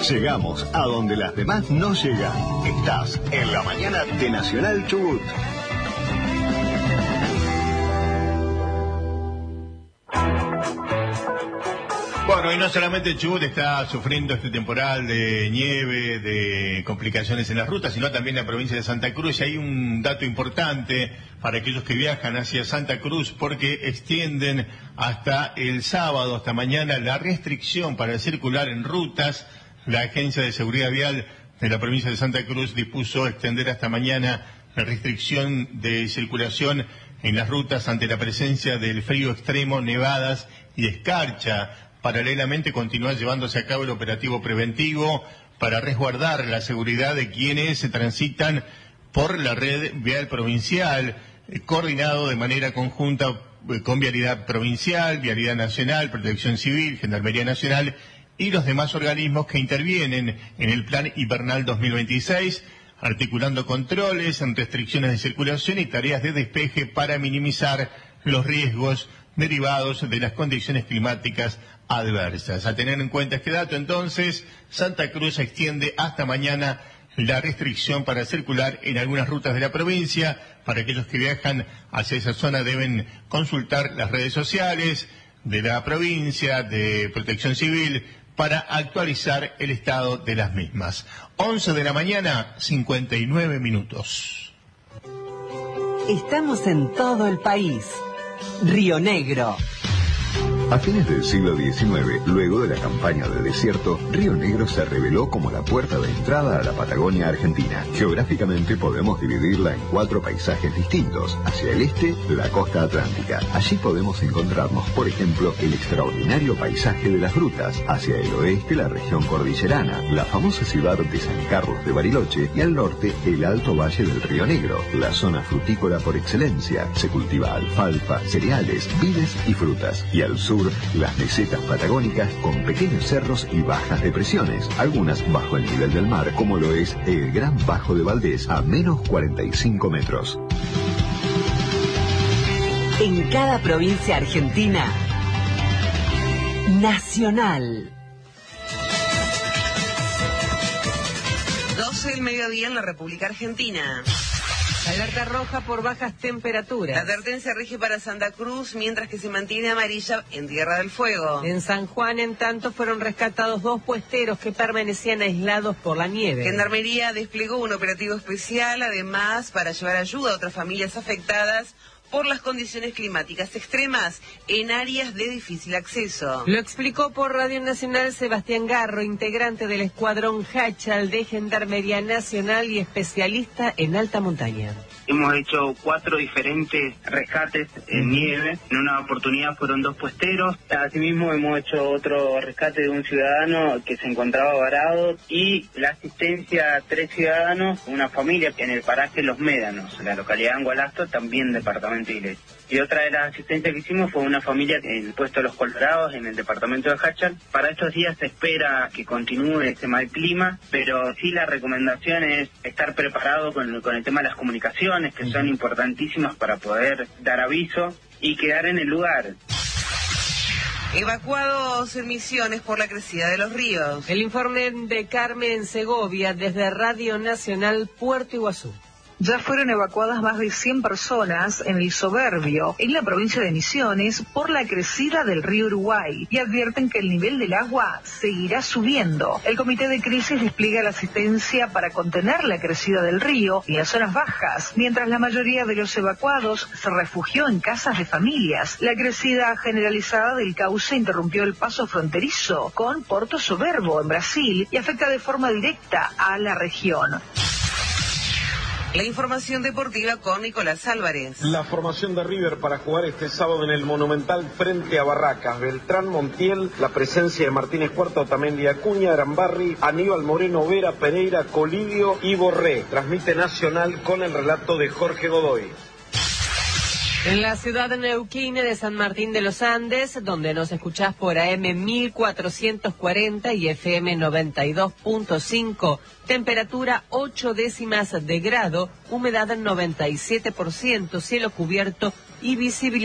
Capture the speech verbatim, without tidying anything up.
Llegamos a donde las demás no llegan. Estás en la mañana de Nacional Chubut. Bueno, y no solamente Chubut está sufriendo este temporal de nieve, de complicaciones en las rutas, sino también la provincia de Santa Cruz. Y hay un dato importante para aquellos que viajan hacia Santa Cruz, porque extienden hasta el sábado, hasta mañana, la restricción para circular en rutas. La Agencia de Seguridad Vial de la provincia de Santa Cruz dispuso extender hasta mañana la restricción de circulación en las rutas ante la presencia del frío extremo, nevadas y escarcha. Paralelamente continúa llevándose a cabo el operativo preventivo para resguardar la seguridad de quienes se transitan por la red vial provincial, eh, coordinado de manera conjunta eh, con Vialidad Provincial, Vialidad Nacional, Protección Civil, Gendarmería Nacional y los demás organismos que intervienen en el Plan Invernal dos mil veintiséis, articulando controles, restricciones de circulación y tareas de despeje para minimizar los riesgos derivados de las condiciones climáticas adversas. A tener en cuenta este dato, entonces, Santa Cruz extiende hasta mañana la restricción para circular en algunas rutas de la provincia. Para aquellos que viajan hacia esa zona deben consultar las redes sociales de la provincia, de Protección Civil, para actualizar el estado de las mismas. once de la mañana, cincuenta y nueve minutos. Estamos en todo el país. Río Negro. A fines del siglo diecinueve, luego de la campaña de desierto, Río Negro se reveló como la puerta de entrada a la Patagonia Argentina. Geográficamente podemos dividirla en cuatro paisajes distintos. Hacia el este, la costa atlántica. Allí podemos encontrarnos, por ejemplo, el extraordinario paisaje de las grutas. Hacia el oeste, la región cordillerana, la famosa ciudad de San Carlos de Bariloche, y al norte, el alto valle del Río Negro, la zona frutícola por excelencia. Se cultiva alfalfa, cereales, vides y frutas. Y al sur, las mesetas patagónicas con pequeños cerros y bajas depresiones, algunas bajo el nivel del mar, como lo es el Gran Bajo de Valdés, a menos cuarenta y cinco metros. En cada provincia argentina, Nacional. doce del mediodía en la República Argentina. Alerta roja por bajas temperaturas. La advertencia rige para Santa Cruz, mientras que se mantiene amarilla en Tierra del Fuego. En San Juan, en tanto, fueron rescatados dos puesteros que permanecían aislados por la nieve. Gendarmería desplegó un operativo especial, además, para llevar ayuda a otras familias afectadas por las condiciones climáticas extremas en áreas de difícil acceso. Lo explicó por Radio Nacional Sebastián Garro, integrante del Escuadrón Hachal de Gendarmería Nacional y especialista en alta montaña. Hemos hecho cuatro diferentes rescates en nieve. En una oportunidad fueron dos puesteros. Asimismo hemos hecho otro rescate de un ciudadano que se encontraba varado y la asistencia a tres ciudadanos, una familia en el paraje Los Médanos, la localidad de Angualasto, también departamento de Iglesia. Y otra de las asistencias que hicimos fue una familia en el puesto de Los Colorados, en el departamento de Hachal. Para estos días se espera que continúe este mal clima, pero sí la recomendación es estar preparado con, con el tema de las comunicaciones, que son importantísimas para poder dar aviso y quedar en el lugar. Evacuados en Misiones por la crecida de los ríos. El informe de Carmen Segovia desde Radio Nacional Puerto Iguazú. Ya fueron evacuadas más de cien personas en el Soberbio, en la provincia de Misiones, por la crecida del río Uruguay, y advierten que el nivel del agua seguirá subiendo. El comité de crisis despliega la asistencia para contener la crecida del río en las zonas bajas, mientras la mayoría de los evacuados se refugió en casas de familias. La crecida generalizada del cauce interrumpió el paso fronterizo con Porto Soberbo, en Brasil, y afecta de forma directa a la región. La información deportiva con Nicolás Álvarez. La formación de River para jugar este sábado en el Monumental frente a Barracas. Beltrán, Montiel, la presencia de Martínez Cuarta, Otamendi, Acuña, Arambarri, Aníbal Moreno, Vera, Pereira, Colidio y Borré. Transmite Nacional con el relato de Jorge Godoy. En la ciudad de Neuquén de San Martín de los Andes, donde nos escuchás por A M mil cuatrocientos cuarenta y F M noventa y dos punto cinco, temperatura ocho décimas de grado, humedad noventa y siete por ciento, cielo cubierto y visibilidad